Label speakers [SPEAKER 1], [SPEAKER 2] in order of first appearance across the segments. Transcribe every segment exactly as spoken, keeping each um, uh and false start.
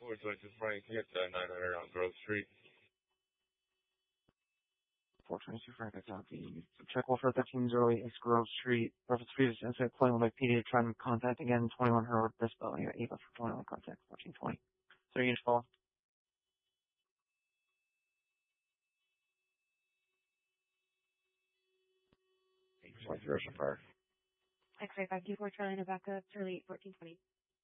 [SPEAKER 1] four twenty-two Frank, hit uh, nine hundred on Grove Street.
[SPEAKER 2] four twenty-two Frank, I copy. Check one for thirteen oh eight East Grove Street. Reference previous incident, claim by P D to try to contact again, twenty-one Herald, this building, Ava for twenty-one, contact fourteen twenty. three inch fall.
[SPEAKER 1] West Ocean Park.
[SPEAKER 3] X-ray five two four, Charlie, Novaka, Charlie eight fourteen twenty.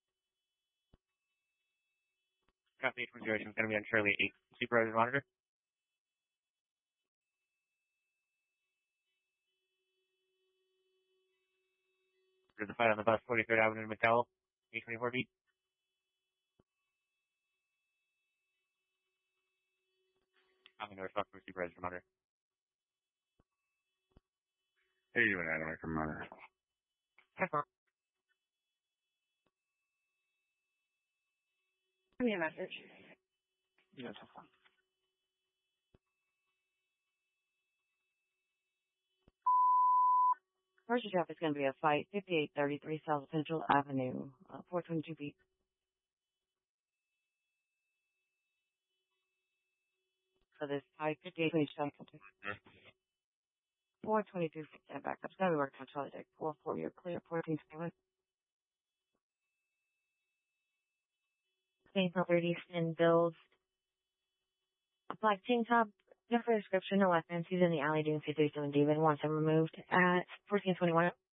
[SPEAKER 4] Copy eight four zero, it's going to be on Charlie eight. Supervisor monitor. There's a fight on the bus, forty-third Avenue in McDowell, eight twenty-four feet. I'm going to respond for Supervisor monitor.
[SPEAKER 1] How you doing, Adam? From Monitor.
[SPEAKER 3] Give me a message.
[SPEAKER 2] Yeah, that's fine.
[SPEAKER 3] First traffic is going to be a fight, fifty-eight thirty-three South Central Avenue, uh, four twenty-two feet. So this fight, fifty-eight twenty-two four twenty-two feet, stand back up. It's going to be working on Charlie Deck, four four, you're clear, fourteen twenty-one. April thirtieth in builds. A black tank top, no for description, no weapons. He's in the alley doing C three seven Demon, wants him removed at fourteen twenty-one.